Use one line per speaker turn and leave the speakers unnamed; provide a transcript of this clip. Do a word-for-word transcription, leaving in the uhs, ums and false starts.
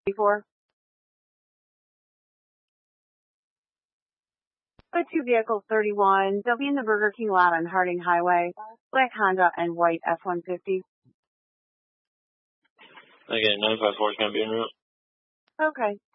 Before. Put two vehicles, thirty-one. They'll be in the Burger King lot on Harding Highway. Black Honda and white F one fifty.
Okay, nine five four is going to be en route.
Okay.